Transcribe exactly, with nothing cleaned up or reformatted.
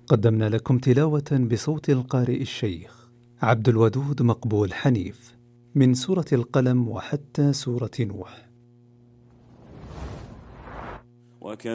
قدمنا لكم تلاوة بصوت القارئ الشيخ عبد الودود مقبول حنيف من سورة القلم وحتى سورة نوح.